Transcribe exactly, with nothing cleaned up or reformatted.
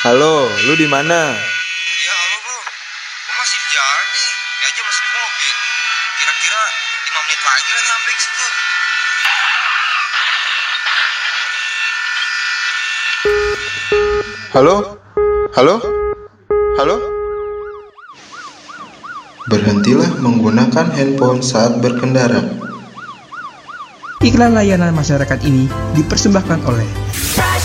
Halo, lu di mana? Ya halo bro, gue masih di jalan nih, ini aja masih di mobil. Kira-kira lima menit lagi lah nyampe ke situ. Halo? Halo? Halo? Berhentilah menggunakan handphone saat berkendara. Iklan layanan masyarakat ini dipersembahkan oleh